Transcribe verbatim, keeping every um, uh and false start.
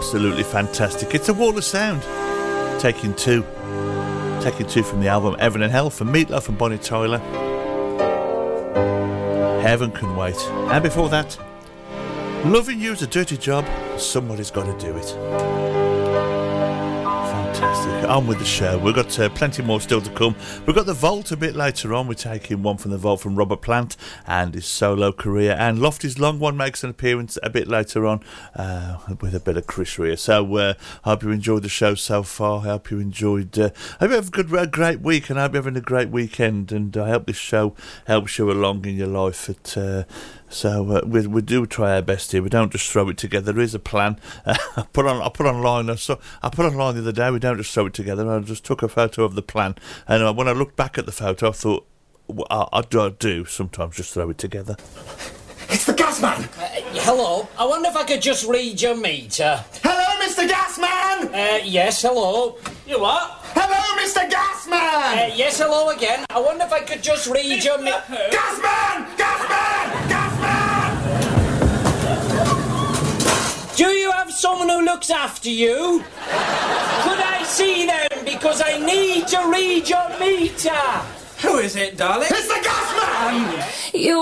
absolutely fantastic. It's a wall of sound. Taking two. Taking two from the album Heaven and Hell from Meatloaf and Bonnie Tyler. Heaven Can Wait. And before that, Loving You's a Dirty Job. Somebody's got to do it. Fantastic. On with the show. We've got uh, plenty more still to come. We've got the Vault a bit later on. We're taking one from the Vault from Robert Plant and his solo career. And Lofty's Long One makes an appearance a bit later on uh, with a bit of Chris Rea. So uh, I hope you enjoyed the show so far. I hope you enjoyed. Uh, I hope you have a good, a great week, and I hope you're having a great weekend. And I hope this show helps you along in your life. At uh, So uh, we we do try our best here. We don't just throw it together. There is a plan. Uh, I put on I put online. I saw I put online the other day. We don't just throw it together. I just took a photo of the plan, and uh, when I looked back at the photo, I thought well, I, I do I do sometimes just throw it together. It's the gas man. Uh, hello. I wonder if I could just read your meter. Hello, Mister Gasman. Uh, yes. Hello. You what? Hello, Mister Gasman. Uh, yes. Hello again. I wonder if I could just read your meter. Gasman! Gasman! Gasman! Do you have someone who looks after you? Could I see them? Because I need to read your meter. Who is it, darling? It's the Gasman! You